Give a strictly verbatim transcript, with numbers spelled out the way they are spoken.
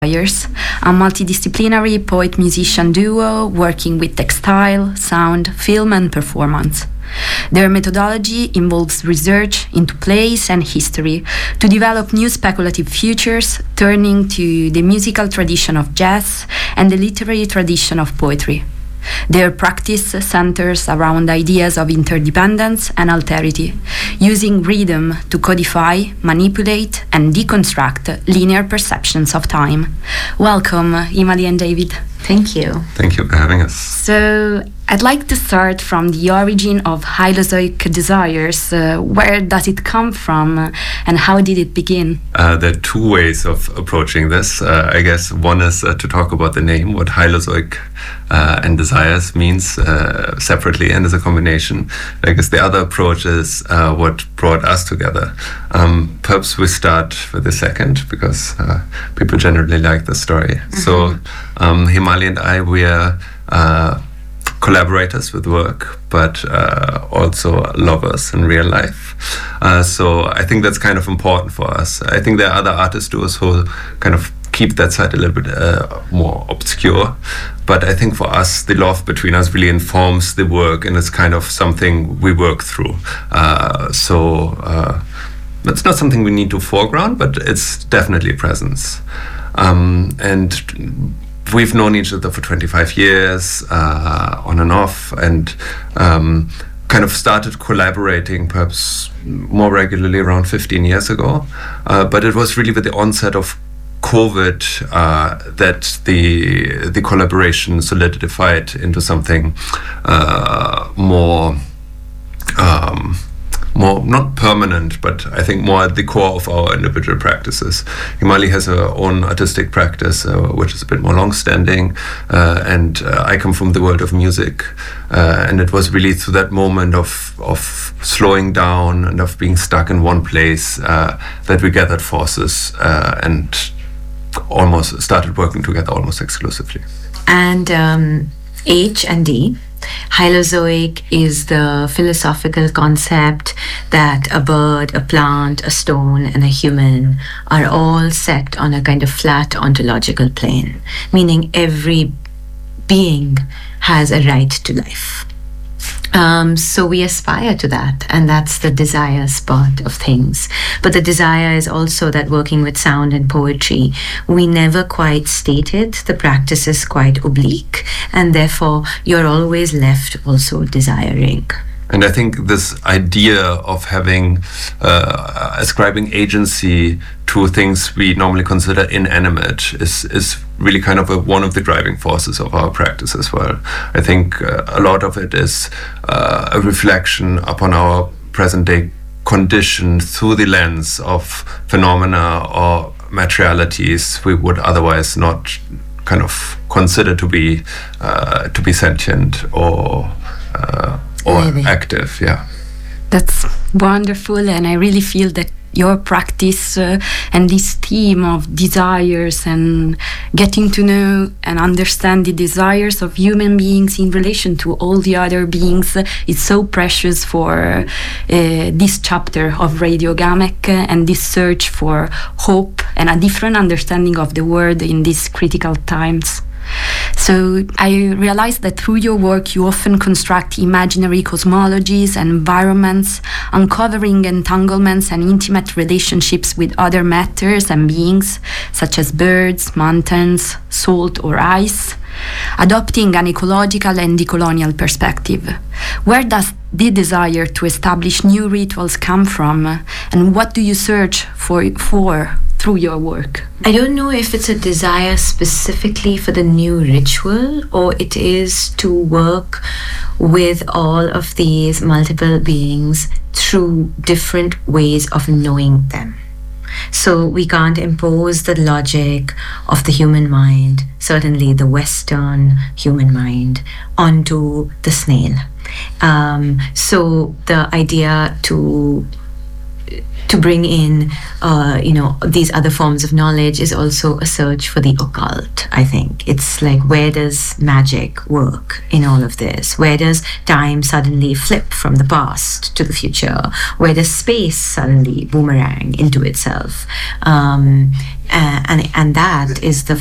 Desires, a multidisciplinary poet-musician duo working with textile, sound, film, and performance. Their methodology involves research into place and history to develop new speculative futures, turning to the musical tradition of jazz and the literary tradition of poetry. Their practice centers around ideas of interdependence and alterity, using rhythm to codify, manipulate, and deconstruct linear perceptions of time. Welcome, Imali and David. Thank you. Thank you for having us. So, I'd like to start from the origin of Hylozoic Desires. Uh, where does it come from, uh, and how did it begin? Uh, there are two ways of approaching this. Uh, I guess one is uh, to talk about the name, what Hylozoic uh, and Desires means uh, separately and as a combination. I guess the other approach is uh, what brought us together. Um, perhaps we start with the second, because uh, people generally like the story. Mm-hmm. So, um, Himali and I, we are uh, collaborators with work, but uh, also lovers in real life. Uh, so I think that's kind of important for us. I think there are other artists too who kind of keep that side a little bit uh, more obscure. But I think for us, the love between us really informs the work, and it's kind of something we work through. Uh, so uh, it's not something we need to foreground, but it's definitely a presence. Um, and we've known each other for twenty-five years, uh, on and off, and um, kind of started collaborating perhaps more regularly around fifteen years ago. Uh, but it was really with the onset of COVID uh, that the the collaboration solidified into something uh, more um, more not permanent, but I think more at the core of our individual practices. Himali has her own artistic practice, uh, which is a bit more long-standing, uh, and uh, I come from the world of music, uh, and it was really through that moment of of slowing down and of being stuck in one place uh, that we gathered forces uh, and almost started working together almost exclusively. And um, H and D. Hylozoic is the philosophical concept that a bird, a plant, a stone, and a human are all set on a kind of flat ontological plane, meaning every being has a right to life. Um, so we aspire to that, and that's the desire spot of things. But the desire is also that working with sound and poetry, we never quite stated, the practice is quite oblique, and therefore you're always left also desiring. And I think this idea of having, uh, ascribing agency to things we normally consider inanimate is is really kind of a, one of the driving forces of our practice as well. I think uh, a lot of it is uh, a reflection upon our present day condition through the lens of phenomena or materialities we would otherwise not kind of consider to be uh, to be sentient or uh, or really active. Yeah, that's wonderful, and I really feel that your practice uh, and this theme of desires and getting to know and understand the desires of human beings in relation to all the other beings uh, is so precious for uh, this chapter of Radio Gamek uh, and this search for hope and a different understanding of the world in these critical times. So I realized that through your work you often construct imaginary cosmologies and environments, uncovering entanglements and intimate relationships with other matters and beings, such as birds, mountains, salt or ice, adopting an ecological and decolonial perspective. Where does the desire to establish new rituals come from, and what do you search for, for through your work? I don't know if it's a desire specifically for the new ritual, or it is to work with all of these multiple beings through different ways of knowing them. So we can't impose the logic of the human mind, certainly the Western human mind, onto the snail. Um, so the idea to to bring in, uh, you know, these other forms of knowledge is also a search for the occult, I think. It's like, where does magic work in all of this? Where does time suddenly flip from the past to the future? Where does space suddenly boomerang into itself? Um, and, and that is the